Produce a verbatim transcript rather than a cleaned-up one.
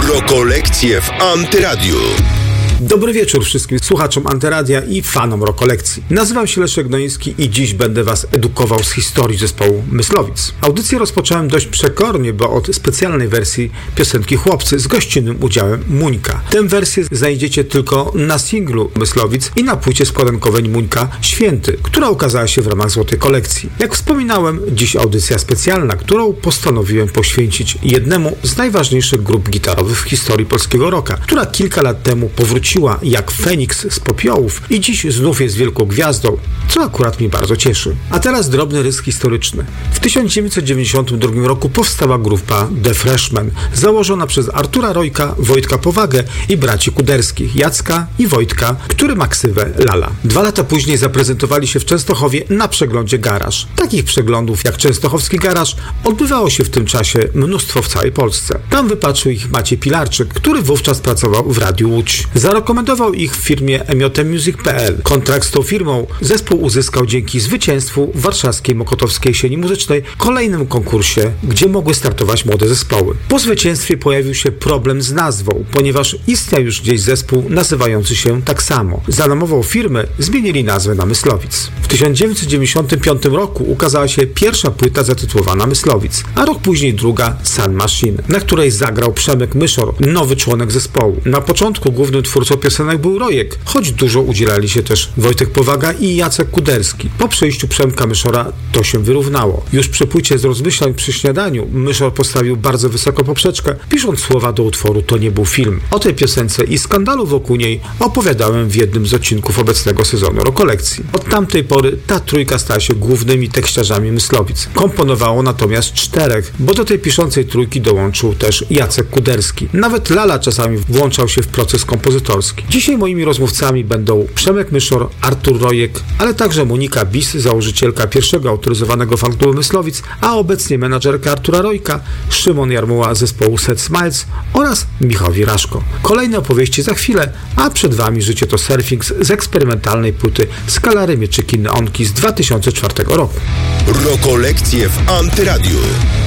Rokolekcje w Antyradiu. Dobry wieczór wszystkim słuchaczom Antyradia i fanom Rokolekcji. Nazywam się Leszek Gnoński i dziś będę Was edukował z historii zespołu Myslowic. Audycję rozpocząłem dość przekornie, bo od specjalnej wersji piosenki Chłopcy z gościnnym udziałem Muńka. Tę wersję znajdziecie tylko na singlu Myslowic i na płycie składankowej Muńka Święty, która ukazała się w ramach Złotej Kolekcji. Jak wspominałem, dziś audycja specjalna, którą postanowiłem poświęcić jednemu z najważniejszych grup gitarowych w historii polskiego rocka, która kilka lat temu powróciła jak Feniks z popiołów i dziś znów jest wielką gwiazdą, co akurat mnie bardzo cieszy. A teraz drobny rys historyczny. W tysiąc dziewięćset dziewięćdziesiątym drugim roku powstała grupa The Freshmen, założona przez Artura Rojka, Wojtka Powagę i braci Kuderskich, Jacka i Wojtka, który ma ksywę Lala. Dwa lata później zaprezentowali się w Częstochowie na przeglądzie Garaż. Takich przeglądów jak Częstochowski Garaż odbywało się w tym czasie mnóstwo w całej Polsce. Tam wypatrzył ich Maciej Pilarczyk, który wówczas pracował w Radiu Łódź. Zarekomendował ich w firmie emiotem music kropka p l. Kontrakt z tą firmą zespół uzyskał dzięki zwycięstwu w warszawskiej Mokotowskiej Sieni Muzycznej, kolejnym konkursie, gdzie mogły startować młode zespoły. Po zwycięstwie pojawił się problem z nazwą, ponieważ istniał już gdzieś zespół nazywający się tak samo. Za namową firmy zmienili nazwę na Myslowic. W tysiąc dziewięćset dziewięćdziesiątym piątym roku ukazała się pierwsza płyta zatytułowana Myslowic, a rok później druga Sun Machine, na której zagrał Przemek Myszor, nowy członek zespołu. Na początku głównym twórcą piosenek był Rojek, choć dużo udzielali się też Wojtek Powaga i Jacek Kuderski. Po przejściu Przemka Myszora to się wyrównało. Już przy płycie z rozmyślań przy śniadaniu Myszor postawił bardzo wysoko poprzeczkę, pisząc słowa do utworu To nie był film. O tej piosence i skandalu wokół niej opowiadałem w jednym z odcinków obecnego sezonu Rokolekcji. Od tamtej pory ta trójka stała się głównymi tekściarzami Myslowic. Komponowało natomiast czterech, bo do tej piszącej trójki dołączył też Jacek Kuderski. Nawet Lala czasami włączał się w proces kompozytorski. Dzisiaj moimi rozmówcami będą Przemek Myszor, Artur Rojek, ale także Monika Bis, założycielka pierwszego autoryzowanego fanklubu Myslowic, a obecnie menadżerka Artura Rojka, Szymon Jarmuła z zespołu Set Smiles oraz Michał Wiraszko. Kolejne opowieści za chwilę, a przed Wami Życie to surfing z eksperymentalnej płyty Skalary Mieczyki Neonki z dwa tysiące czwartego roku. Rokolekcje w Antyradiu.